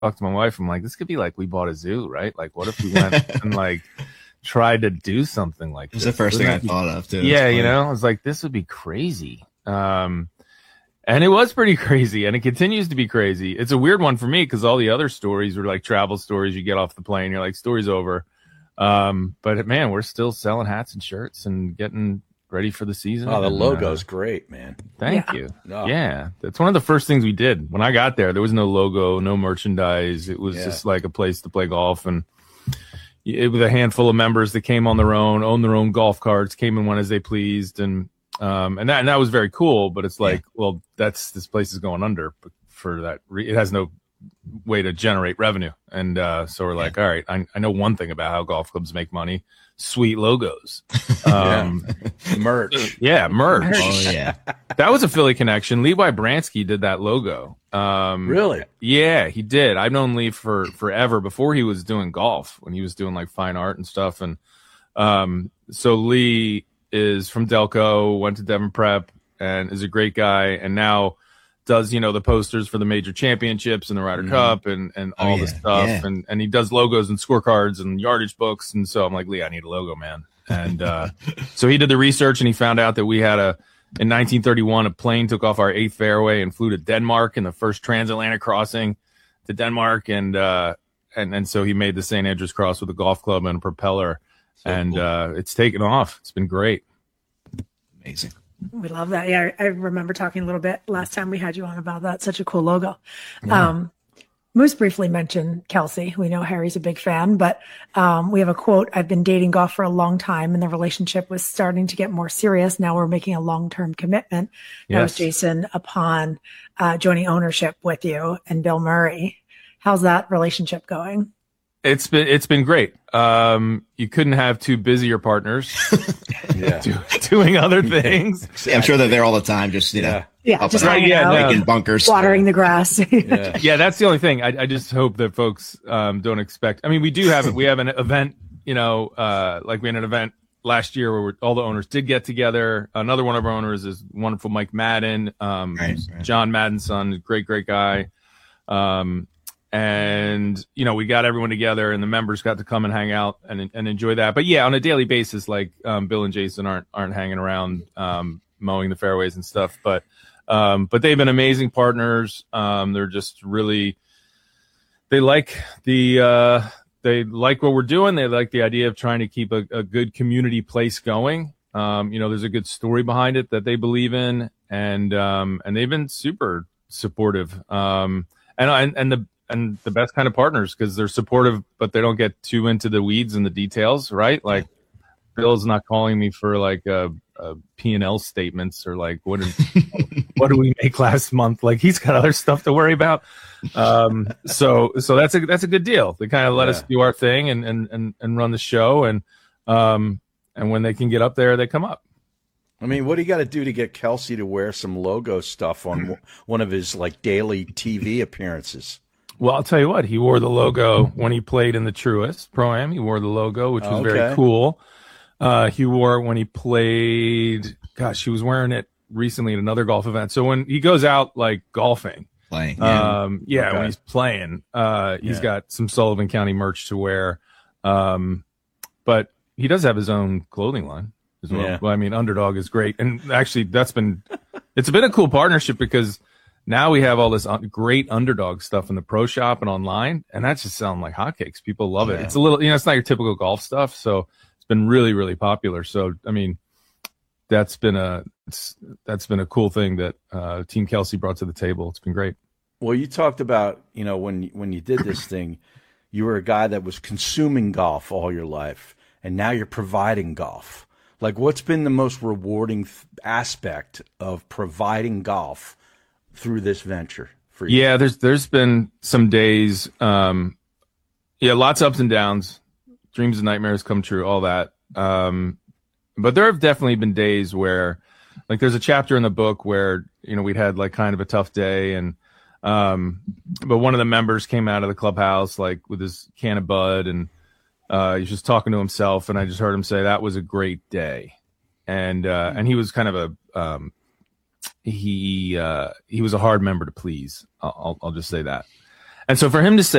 talked to my wife. I'm like, this could be like we bought a zoo, right? Like, what if we went and like tried to do something like this? It was the first thing I thought of too. Yeah, you know, I was like, this would be crazy. And it was pretty crazy, and it continues to be crazy. It's a weird one for me because all the other stories were like travel stories. You get off the plane, you're like, story's over. But man, we're still selling hats and shirts and getting ready for the season. Oh, the logo's great, man. Thank you. Oh. Yeah, that's one of the first things we did. When I got there was no logo, no merchandise. It was just like a place to play golf, and it was a handful of members that came on their own, owned their own golf carts, came and went as they pleased, and that was very cool. But it's like, well, this place is going under for that. It has no way to generate revenue, and so we're like, all right, I know one thing about how golf clubs make money: sweet logos, merch. Yeah, merch. Oh yeah, that was a Philly connection. Lee Wybransky did that logo. Really? Yeah, he did. I've known Lee for forever before he was doing golf, when he was doing like fine art and stuff. And so Lee is from Delco, went to Devon Prep, and is a great guy, and now does, the posters for the major championships and the Ryder Cup and all this stuff. Yeah. And he does logos and scorecards and yardage books. And so I'm like, Lee, I need a logo, man. And so he did the research, and he found out that we had in 1931, a plane took off our 8th fairway and flew to Denmark in the first transatlantic crossing to Denmark. And so he made the St. Andrews Cross with a golf club and a propeller. So cool. It's taken off. It's been great. Amazing. We love that. Yeah, I remember talking a little bit last time we had you on about that. Such a cool logo. Yeah. Moose briefly mentioned Kelsey. We know Harry's a big fan, but we have a quote: "I've been dating golf for a long time, and the relationship was starting to get more serious. Now we're making a long-term commitment." Yes. That was Jason upon joining ownership with you and Bill Murray. How's that relationship going? It's been great. You couldn't have two busier partners doing other things. Yeah, I'm sure they're there all the time, just just hanging out, making bunkers, watering the grass. Yeah, that's the only thing. I just hope that folks don't expect. I mean, we have an event, like we had an event last year where all the owners did get together. Another one of our owners is wonderful Mike Madden, right. John Madden's son, great guy. And we got everyone together, and the members got to come and hang out and enjoy that. But yeah, on a daily basis, like Bill and Jason aren't hanging around mowing the fairways and stuff. But they've been amazing partners. They're just really, they like what we're doing. They like the idea of trying to keep a good community place going. There's a good story behind it that they believe in, and they've been super supportive. And the best kind of partners, because they're supportive, but they don't get too into the weeds and the details, right? Like Bill's not calling me for like a P&L statements or like what do we make last month? Like he's got other stuff to worry about. So that's a good deal. They kind of let us do our thing and run the show, and when they can get up there, they come up. I mean, what do you got to do to get Kelsey to wear some logo stuff on one of his like daily TV appearances? Well, I'll tell you what, he wore the logo when he played in the Truist Pro-Am. He wore the logo, which was very cool. He wore it when he played, he was wearing it recently at another golf event. So when he goes out like golfing, when he's playing, he's got some Sullivan County merch to wear. But he does have his own clothing line as well. Yeah. Well, I mean, Underdog is great. And actually it's been a cool partnership, because now we have all this great Underdog stuff in the pro shop and online, and that's just selling like hotcakes. People love it. It's a little, it's not your typical golf stuff, so it's been really, really popular. So, I mean, that's been a cool thing that Team Kelsey brought to the table. It's been great. Well, you talked about, when you did this thing, you were a guy that was consuming golf all your life, and now you're providing golf. Like, what's been the most rewarding aspect of providing golf through this venture for you? Yeah, there's been some days, lots of ups and downs, dreams and nightmares come true, all that. But there have definitely been days where, like, there's a chapter in the book where, we'd had like kind of a tough day, and but one of the members came out of the clubhouse like with his can of Bud, and he's just talking to himself, and I just heard him say that was a great day. And he was kind of he was a hard member to please. I'll just say that. And so for him to say